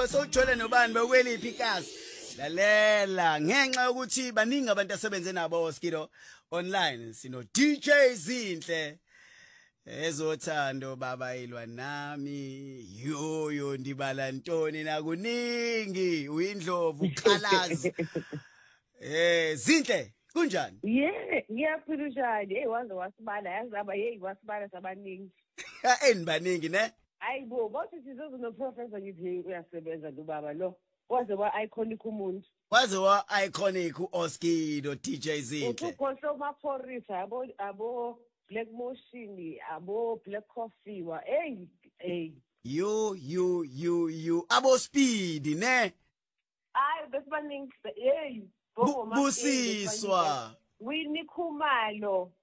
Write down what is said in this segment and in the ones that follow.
mhlobo sowujole nobani bekweliphi ikasi lalela ngenxa ukuthi baningi abantu asebenze nabo Oskido online sino DJ Zinhle ezothando baba ilwa nami yo ndibala ntoni nakuningi uyindlovu ukhalazi Zinhle kunjani ngiyaphila njani waze wasibala yazaba wasibala sabaningi enibaningi ne ayibo bathi sizoze no professor ngithi uyasebenza lubaba lo waze wa iconic umuntu waze wa iconic uOskido DJ Zinhle ukhohlo maphorisa abo Black Motion abo Black Coffee wa you abo Speed ne ayi besibaningi busiswa Winnie Khumalo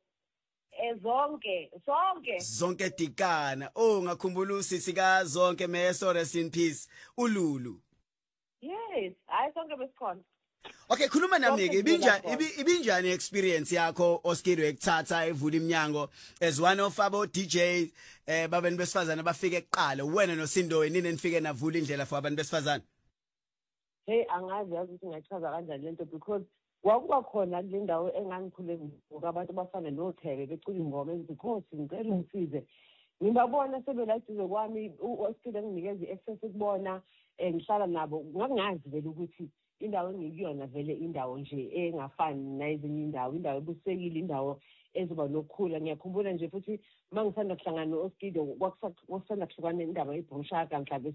zonke dikana ngakhumbula usisi ka zonke meso rest in peace uLulu yes hayi sonke besikhona. Okay khuluma nami ke ibinjani experience yakho Oskido ekuthatha evula iminyango as one of abo DJ babeni besifazana bafike eqala wena noSindo nini nifike navula indlela for abantu besifazana hey angazi ukuthi ngachaza kanjani lento because kwakuba khona le ndawo engangikhule ngokubantu bafana noThebe becula ingoma ezikhosi ngicela ngisize ngibabona sebelayiduze kwami uOskido nginikeza iaccess ukubona ngihlala nabo ngangazi vele ukuthi indawo engikuyona vele indawo nje engafani nezinye indawo ebusekile indawo ezoba nokukhula ngiyakhumbula nje futhi mangisanda kuhlangana noOskido kwakusanda kuhlukana indaba yeBhunshaka mhlawumbe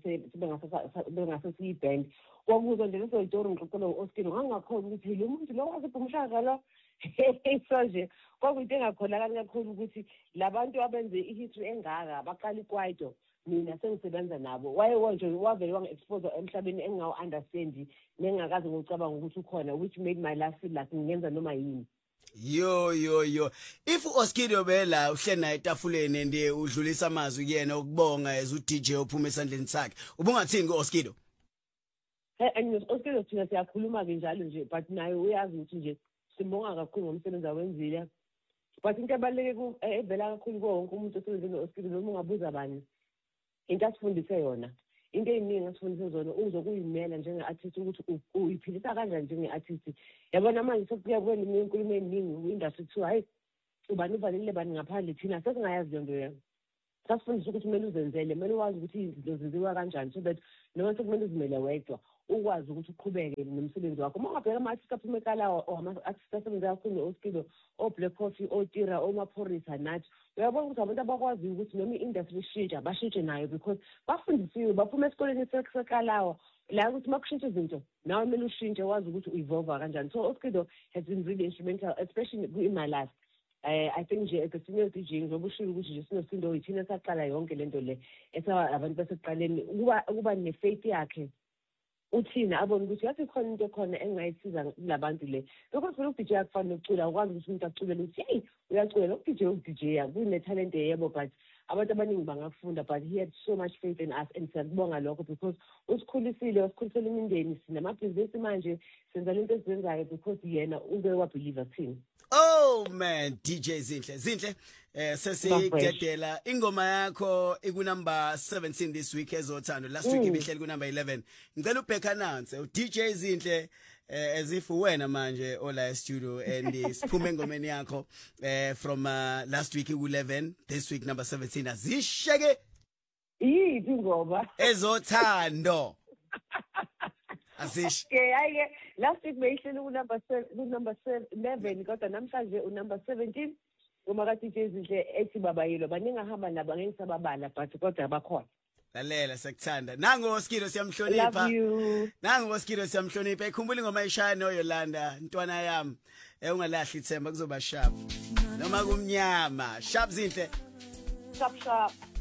sibe siyiband kwakuzwa nje leso itori ngixoxela uOskido ngangakhona ukuthi lo muntu lo waseBhunshaka lo so nje kwakuyinto engakholakala kakhulu ukuthi labantu abenze ihistory engaka baqala ikwaito mina sengisebenza nabo wayewonje wavele wangi-expose emhlabeni engingawu-understand nengakazi ngocabanga ukuthi ukhona which made my life feel like ngingenza noma yini yo if uOskido bela uhle naye etafuleni ndiye udlulisa amazwi kuyena ukubonga as uDJ ophuma esandleni sakhe ubungathini kuOskido uOskido thina siyakhuluma ke njalo nje but naye uyazi ukuthi nje sibonga kakhulu ngomsebenzi awenzile but into ebaluleke evela kakhulu kuwo wonke umuntu osebenza noOskido noma ungabuza bani into asifundise yona into eyiningi asifundise zona uzokuyimela njenge-artist ukuthi uyiphilisa kanjani njenge-artist yabona manje sokuya kwena inkulumo eningi industry kuthiwa hayi ubani uvalelile bani ngaphandle thina sesingayazi yonto leyo sasifundisa ukuthi kumele uzenzele kumele wazi ukuthi izinto zenziwa kanjani so that noma sekumele uzimele wedwa ukwazi ukuthi uqhubeke nomsebenzi wakho uma ungabheka ama-artist aphuma ekalawa or ama-artist asebenza kakhulu no-Oskido o-Black Coffee o-Tira oMaphorisa nathi uyabona ukuthi abantu abakwaziyo ukuthi noma i-industry ishintsha bashintshe nayo because bafundisiwe baphuma esikoleni sekalawa la ukuthi uma kushintsha izinto nawe kumele ushintshe wazi ukuthi u-evolve kanjani so Oskido has been really instrumental especially in my life I think nje senior DJ njengoba ushilo ukuthi nje siNosindo yithina saqala yonke lento le abantu basekuqaleni ukuba ne-faith yakhe uthina abona ukuthi yathi khona into khona engayisiza labantu le lokho vele uDJ akufana nokucula ukwazi ukuthi umuntu aculela ukuthi hey uyacula uDJ kune-talent yebo but abantu abaningi bangafunda but he had so much faith in us and siyakubonga lokho because usikhulisile imindeni sinamabhizinisi manje senza lento esizenzayo because yena ube wabeliever thina. Oh man DJ Zinhle sesigedela ingoma yakho ikunumber 17 this week ezothando last week ibihleli kunumber 11 ngicela ubheka announce uDJ Zinhle as if wena manje ola studio and siphume engomeni yakho from last week ku11 this week number 17 azisheke yiphi ingoma ezothando asish okay last week beyihleli ku-number 11 kodwa namhlanje u-number 17 ngoma kaDJ Zinhle ethi babayilo baningi ahamba nabo angeke ngisababala but kodwa bakhona lalela sekuthanda nangu Oskido siyamhlonipha nangu Oskido siyamhlonipha ikhumbula ingoma eshaya noYolanda ntwana yami ungalahli ithemba kuzoba sharp noma kumnyama sharp Zinhle sharp